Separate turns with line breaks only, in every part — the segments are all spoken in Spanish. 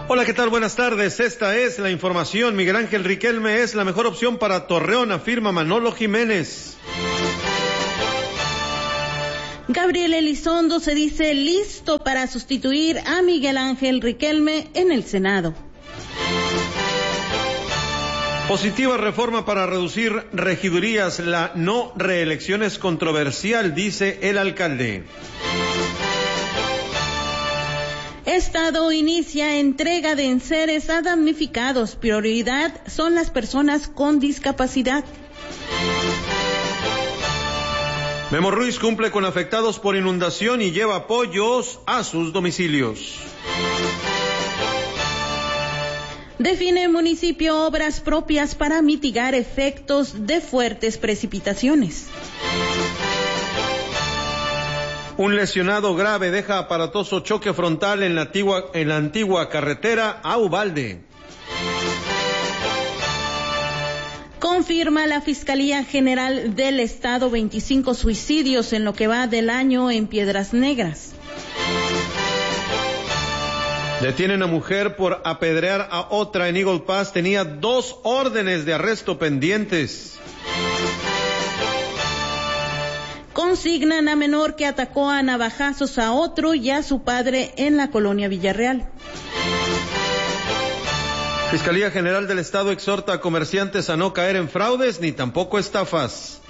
Hola, ¿qué tal? Buenas tardes. Esta es la información. Miguel Ángel Riquelme es la mejor opción para Torreón, afirma Manolo Jiménez.
Gabriel Elizondo se dice listo para sustituir a Miguel Ángel Riquelme en el Senado.
Positiva reforma para reducir regidurías. La no reelección es controversial, dice el alcalde.
Estado inicia entrega de enseres a damnificados. Prioridad son las personas con discapacidad.
Memo Ruiz cumple con afectados por inundación y lleva apoyos a sus domicilios.
Define municipio obras propias para mitigar efectos de fuertes precipitaciones.
Un lesionado grave deja aparatoso choque frontal en la antigua carretera a Uvalde.
Confirma la Fiscalía General del Estado 25 suicidios en lo que va del año en Piedras Negras.
Detienen a mujer por apedrear a otra en Eagle Pass. Tenía 2 órdenes de arresto pendientes.
Consignan a menor que atacó a navajazos a otro y a su padre en la colonia Villarreal.
Fiscalía General del Estado exhorta a comerciantes a no caer en fraudes ni tampoco estafas.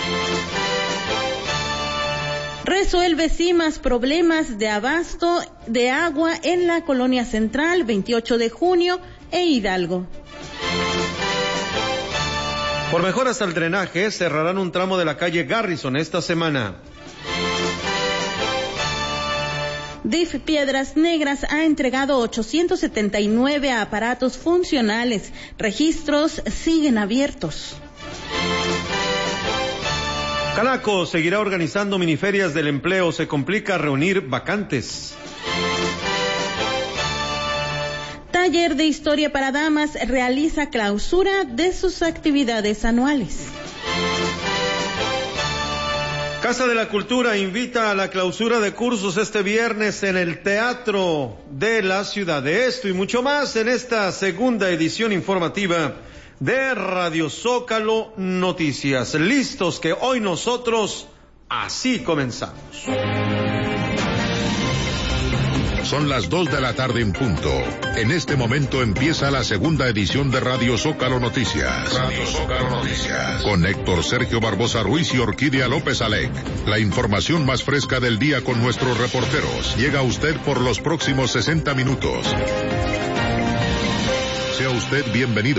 Resuelve CIMAS problemas de abasto de agua en la colonia Central, 28 de junio e Hidalgo.
Por mejoras al drenaje, cerrarán un tramo de la calle Garrison esta semana.
DIF Piedras Negras ha entregado 879 aparatos funcionales. Registros siguen abiertos.
Canaco seguirá organizando miniferias del empleo. Se complica reunir vacantes.
Taller de Historia para Damas realiza clausura de sus actividades anuales.
Casa de la Cultura invita a la clausura de cursos este viernes en el Teatro de la Ciudad. De esto y mucho más en esta segunda edición informativa de Radio Zócalo Noticias. Listos que hoy nosotros así comenzamos.
Son las 2 de la tarde en punto. En este momento empieza la segunda edición de Radio Zócalo Noticias. Radio Zócalo Noticias. Con Héctor Sergio Barbosa Ruiz y Orquídea López Alec. La información más fresca del día con nuestros reporteros. Llega a usted por los próximos 60 minutos. Sea usted bienvenido.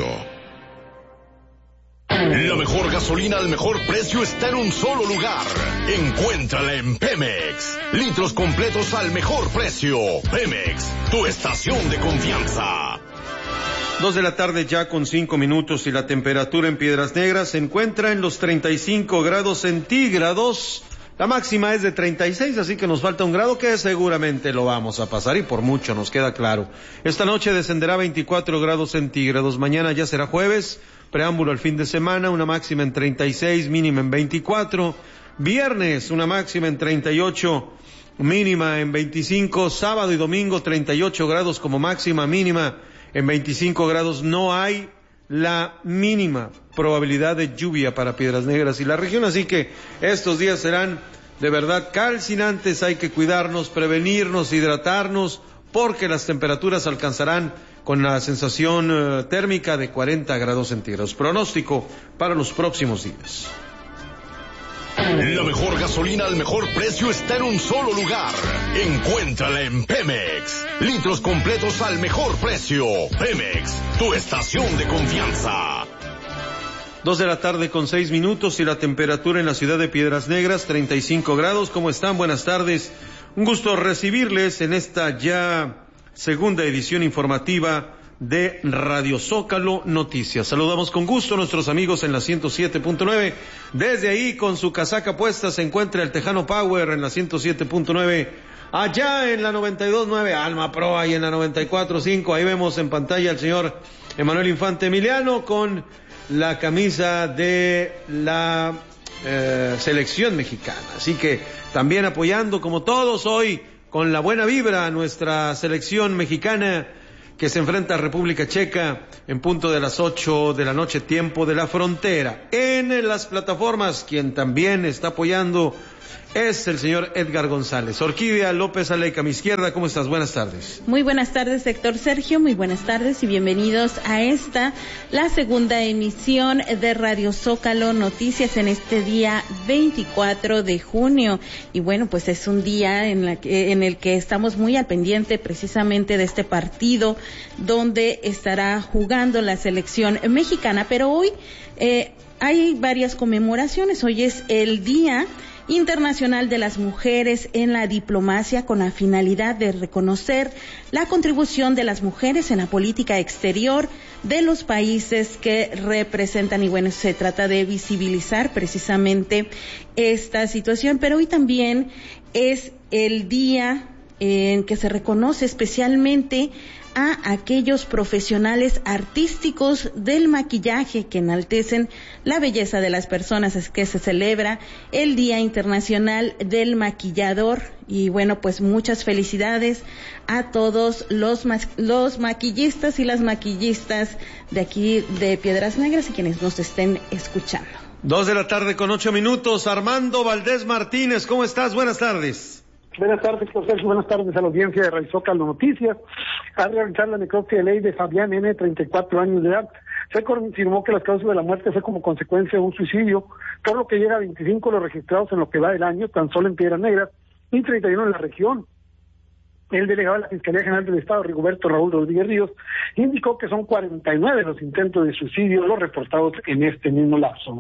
La mejor gasolina al mejor precio está en un solo lugar. Encuéntrala en Pemex. Litros completos al mejor precio. Pemex, tu estación de confianza.
2 de la tarde ya con 5 minutos y la temperatura en Piedras Negras se encuentra en los 35 grados centígrados. La máxima es de 36, así que nos falta 1 grado que seguramente lo vamos a pasar y por mucho nos queda claro. Esta noche descenderá 24 grados centígrados. Mañana ya será jueves. Preámbulo al fin de semana, una máxima en 36, mínima en 24. Viernes, una máxima en 38, mínima en 25. Sábado y domingo, 38 grados como máxima, mínima en 25 grados. No hay la mínima probabilidad de lluvia para Piedras Negras y la región, así que estos días serán de verdad calcinantes. Hay que cuidarnos, prevenirnos, hidratarnos, porque las temperaturas alcanzarán con la sensación térmica de 40 grados centígrados. Pronóstico para los próximos días.
La mejor gasolina al mejor precio está en un solo lugar. Encuéntrala en Pemex. Litros completos al mejor precio. Pemex, tu estación de confianza.
2 de la tarde con 6 minutos y la temperatura en la ciudad de Piedras Negras, 35 grados. ¿Cómo están? Buenas tardes. Un gusto recibirles en esta ya segunda edición informativa de Radio Zócalo Noticias. Saludamos con gusto a nuestros amigos en la 107.9. Desde ahí, con su casaca puesta, se encuentra el Tejano Power en la 107.9. Allá en la 92.9, Alma Pro, ahí en la 94.5. Ahí vemos en pantalla al señor Emanuel Infante Emiliano con la camisa de la selección mexicana. Así que también apoyando, como todos hoy, con la buena vibra a nuestra selección mexicana, que se enfrenta a República Checa en punto de las 8 de la noche, tiempo de la frontera. En las plataformas, quien también está apoyando es el señor Edgar González. Orquídea López Aleca, a mi izquierda, ¿cómo estás? Buenas tardes.
Muy buenas tardes, Héctor Sergio, muy buenas tardes y bienvenidos a la segunda emisión de Radio Zócalo Noticias en este día 24 de junio. Y bueno, pues es un día en el que estamos muy al pendiente precisamente de este partido donde estará jugando la selección mexicana, pero hoy hay varias conmemoraciones. Hoy es el Día Internacional de las Mujeres en la Diplomacia, con la finalidad de reconocer la contribución de las mujeres en la política exterior de los países que representan, y bueno, se trata de visibilizar precisamente esta situación. Pero hoy también es el día en que se reconoce especialmente a aquellos profesionales artísticos del maquillaje que enaltecen la belleza de las personas. Es que se celebra el Día Internacional del Maquillador. Y bueno, pues muchas felicidades a todos los maquillistas y las maquillistas de aquí de Piedras Negras y quienes nos estén escuchando.
2:08 p.m. Armando Valdés Martínez, ¿cómo estás? Buenas tardes.
Buenas tardes, José. Buenas tardes a la audiencia de Radio Zócalo Noticias. Al realizar la necropsia de ley de Fabián N., 34 años de edad, se confirmó que la causa de la muerte fue como consecuencia de un suicidio, por lo que llega a 25 los registrados en lo que va del año, tan solo en Piedras Negras, y 31 en la región. El delegado de la Fiscalía General del Estado, Rigoberto Raúl Rodríguez Ríos, indicó que son 49 los intentos de suicidio los reportados en este mismo lapso.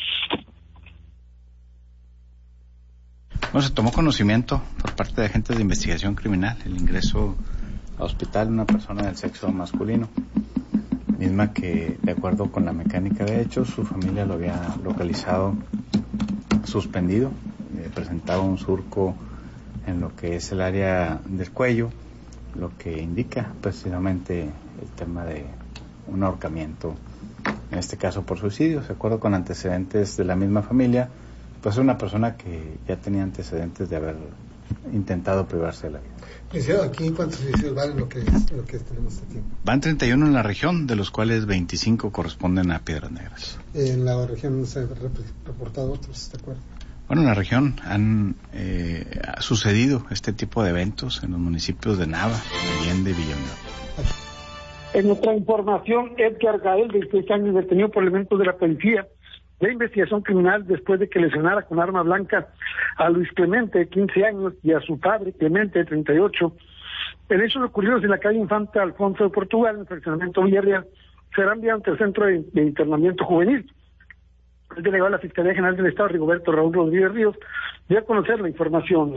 Bueno, se tomó conocimiento por parte de agentes de investigación criminal el ingreso a hospital de una persona del sexo masculino, misma que, de acuerdo con la mecánica de hechos, su familia lo había localizado suspendido, presentaba un surco en lo que es el área del cuello, lo que indica precisamente el tema de un ahorcamiento, en este caso por suicidio. De acuerdo con antecedentes de la misma familia, pues es una persona que ya tenía antecedentes de haber intentado privarse de la vida.
Licenciado, ¿aquí cuántos suicidios van lo que tenemos aquí?
Van 31 en la región, de los cuales 25 corresponden a Piedras Negras.
En la región no se han reportado otros, ¿de acuerdo?
Bueno, en la región ha sucedido este tipo de eventos en los municipios de Nava, Allende y Villanueva.
En otra información, Edgar Gael, de 16 años, detenido por elementos de la policía de investigación criminal después de que lesionara con arma blanca a Luis Clemente, de 15 años, y a su padre, Clemente, de 38. El hecho ocurrido en la calle Infante Alfonso de Portugal, en el fraccionamiento Villarreal, será enviado ante el Centro de Internamiento Juvenil. El delegado de la Fiscalía General del Estado, Rigoberto Raúl Rodríguez Ríos, dio a conocer la información.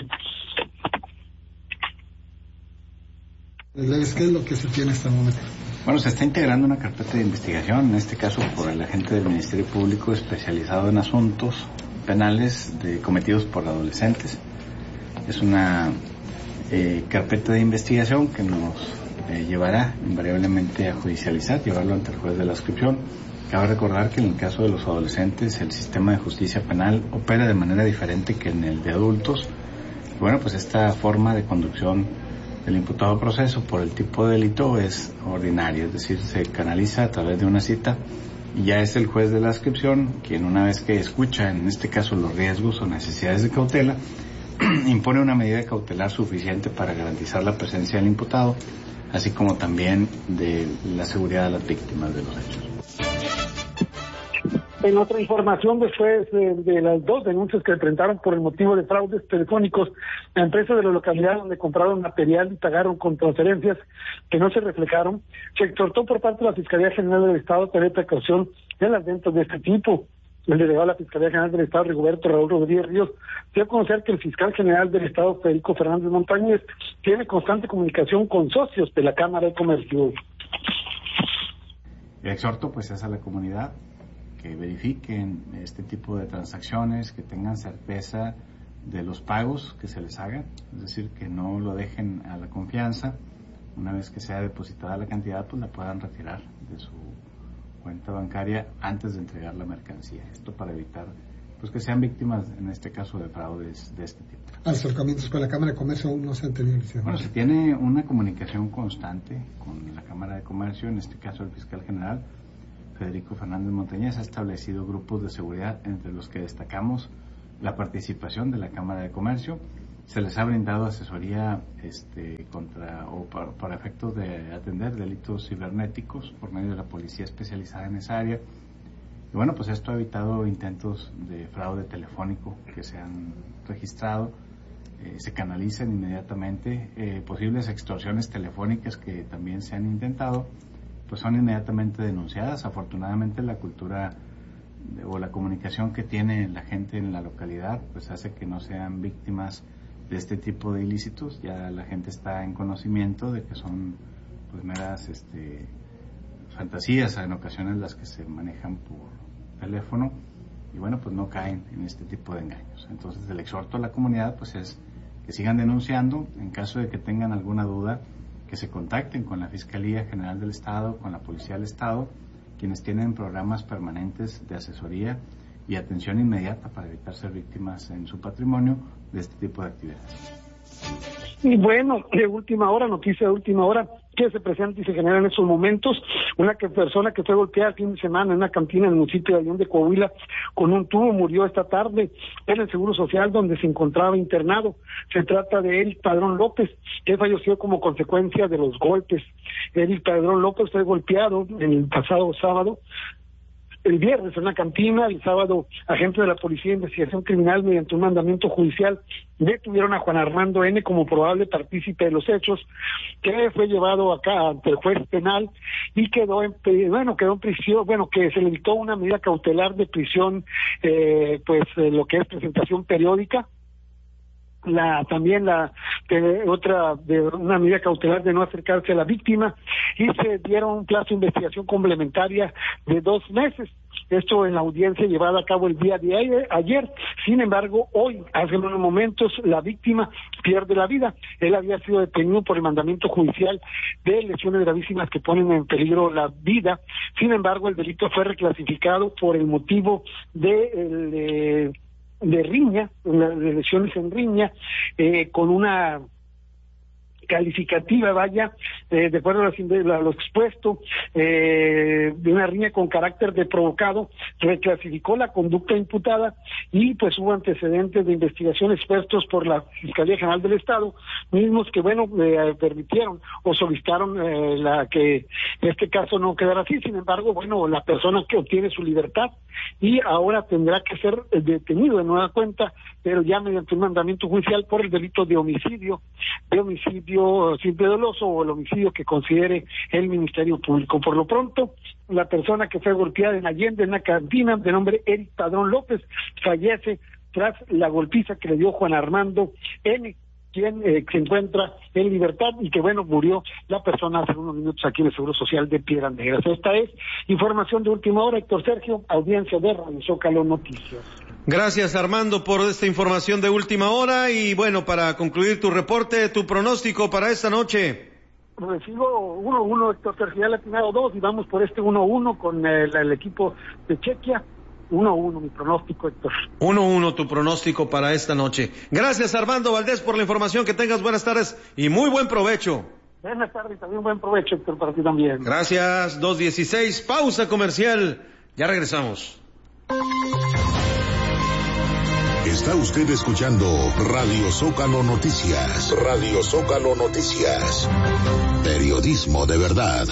¿Qué es lo que se tiene hasta el momento?
Bueno, se está integrando una carpeta de investigación, en este caso por el agente del Ministerio Público especializado en asuntos penales cometidos por adolescentes. Es una carpeta de investigación que nos llevará invariablemente a judicializar, llevarlo ante el juez de la inscripción. Cabe recordar que en el caso de los adolescentes el sistema de justicia penal opera de manera diferente que en el de adultos. Bueno, pues esta forma de conducción del imputado a proceso por el tipo de delito es ordinaria, es decir, se canaliza a través de una cita y ya es el juez de la inscripción quien, una vez que escucha, en este caso, los riesgos o necesidades de cautela, impone una medida cautelar suficiente para garantizar la presencia del imputado, así como también de la seguridad de las víctimas de los hechos.
En otra información, después de las 2 denuncias que enfrentaron por el motivo de fraudes telefónicos a empresas de la localidad donde compraron material y pagaron con transferencias que no se reflejaron, se exhortó por parte de la Fiscalía General del Estado a tener precaución en las ventas de este tipo. El delegado de la Fiscalía General del Estado, Rigoberto Raúl Rodríguez Ríos, dio a conocer que el fiscal general del Estado, Federico Fernández Montañez, tiene constante comunicación con socios de la Cámara de Comercio.
El exhorto pues es a la comunidad que verifiquen este tipo de transacciones, que tengan certeza de los pagos que se les hagan, es decir, que no lo dejen a la confianza. Una vez que sea depositada la cantidad, pues la puedan retirar de su cuenta bancaria antes de entregar la mercancía. Esto para evitar pues que sean víctimas, en este caso, de fraudes de este tipo.
Acercamientos con la Cámara de Comercio no se han tenido.
Bueno, se tiene una comunicación constante con la Cámara de Comercio, en este caso el fiscal general Federico Fernández Montañez ha establecido grupos de seguridad entre los que destacamos la participación de la Cámara de Comercio. Se les ha brindado asesoría para efectos de atender delitos cibernéticos por medio de la policía especializada en esa área. Y bueno, pues esto ha evitado intentos de fraude telefónico que se han registrado, se canalizan inmediatamente, posibles extorsiones telefónicas que también se han intentado, pues son inmediatamente denunciadas. Afortunadamente la cultura o la comunicación que tiene la gente en la localidad pues hace que no sean víctimas de este tipo de ilícitos. Ya la gente está en conocimiento de que son pues meras fantasías en ocasiones las que se manejan por teléfono, y bueno, pues no caen en este tipo de engaños. Entonces el exhorto a la comunidad pues es que sigan denunciando. En caso de que tengan alguna duda, que se contacten con la Fiscalía General del Estado, con la Policía del Estado, quienes tienen programas permanentes de asesoría y atención inmediata para evitar ser víctimas en su patrimonio de este tipo de actividades.
Y bueno, de última hora, noticia de última hora, que se presenta y se genera en estos momentos, una persona que fue golpeada el fin de semana en una cantina en el municipio de Allende, Coahuila, con un tubo, murió esta tarde en el Seguro Social donde se encontraba internado. Se trata de Eric Padrón López, que falleció como consecuencia de los golpes. Eric Padrón López fue golpeado el pasado sábado, el viernes en una cantina. El sábado, agentes de la Policía de Investigación Criminal, mediante un mandamiento judicial, detuvieron a Juan Armando N. como probable partícipe de los hechos, que fue llevado acá ante el juez penal y quedó en prisión, que se le dictó una medida cautelar de prisión, lo que es presentación periódica. Una medida cautelar de no acercarse a la víctima, y se dieron un plazo de investigación complementaria de 2 meses. Esto en la audiencia llevada a cabo el día de ayer. Sin embargo, hoy, hace unos momentos, la víctima pierde la vida. Él había sido detenido por el mandamiento judicial de lesiones gravísimas que ponen en peligro la vida. Sin embargo, el delito fue reclasificado por el motivo de riña, de lesiones en riña, con una calificativa, de acuerdo a lo expuesto, de una riña con carácter de provocado. Reclasificó la conducta imputada y pues hubo antecedentes de investigación expuestos por la Fiscalía General del Estado, mismos que permitieron o solicitaron que este caso no quedara así. Sin embargo, la persona que obtiene su libertad y ahora tendrá que ser detenido de nueva cuenta, pero ya mediante un mandamiento judicial por el delito de homicidio simple doloso, o el homicidio que considere el Ministerio Público. Por lo pronto, la persona que fue golpeada en Allende, en una cantina, de nombre Eric Padrón López, fallece tras la golpiza que le dio Juan Armando N., quien se encuentra en libertad, y que murió la persona hace unos minutos aquí en el Seguro Social de Piedras Negras. Esta es información de última hora. Héctor Sergio, audiencia de Radio Zócalo Noticias.
Gracias, Armando, por esta información de última hora. Y para concluir tu reporte, tu pronóstico para esta noche.
Recibo 1-1, Héctor Sergio, ya le ha atinado 2 y vamos por este 1-1 con el equipo de Chequia. 1-1 mi pronóstico, Héctor.
1-1 tu pronóstico para esta noche. Gracias, Armando Valdés, por la información. Que tengas buenas tardes y muy buen provecho.
Buenas tardes y también buen provecho, Héctor, para ti también.
Gracias. 2:16, pausa comercial. Ya regresamos.
Está usted escuchando Radio Zócalo Noticias. Radio Zócalo Noticias. Periodismo de verdad.